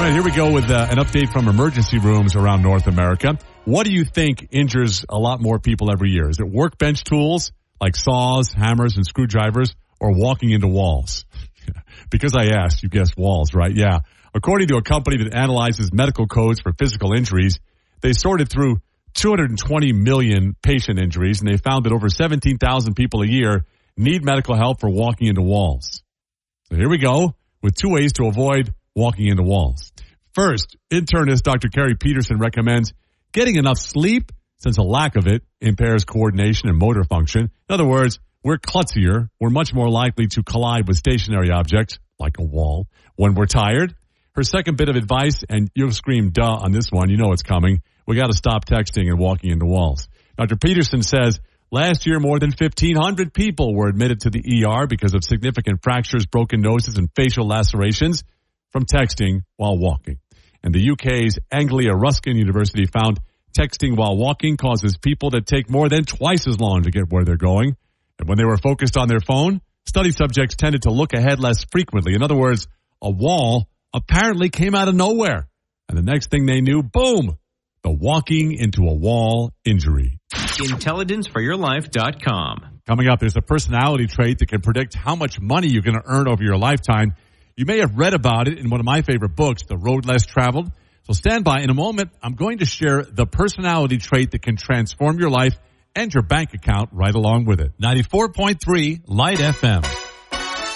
right, here we go with an update from emergency rooms around North America. What do you think injures a lot more people every year? Is it workbench tools like saws, hammers, and screwdrivers, or walking into walls? Because I asked, you guessed walls, right? Yeah. According to a company that analyzes medical codes for physical injuries, they sorted through 220 million patient injuries, and they found that over 17,000 people a year need medical help for walking into walls. So here we go with 2 ways to avoid walking into walls. First, internist Dr. Carrie Peterson recommends getting enough sleep, since a lack of it impairs coordination and motor function. In other words, we're klutzier. We're much more likely to collide with stationary objects, like a wall, when we're tired. Her second bit of advice, and you'll scream duh on this one, you know it's coming, we got to stop texting and walking into walls. Dr. Peterson says last year more than 1,500 people were admitted to the ER because of significant fractures, broken noses, and facial lacerations from texting while walking. And the UK's Anglia Ruskin University found texting while walking causes people to take more than twice as long to get where they're going. And when they were focused on their phone, study subjects tended to look ahead less frequently. In other words, a wall apparently came out of nowhere. And the next thing they knew, boom, the walking into a wall injury. IntelligenceForYourLife.com. Coming up, there's a personality trait that can predict how much money you're going to earn over your lifetime. You may have read about it in one of my favorite books, The Road Less Traveled. So stand by. In a moment, I'm going to share the personality trait that can transform your life and your bank account right along with it. 94.3 Light FM.